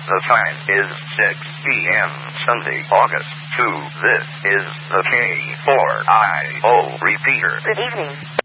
The time is 6 p.m. Sunday, August 2. This is the K4IO repeater. Good evening.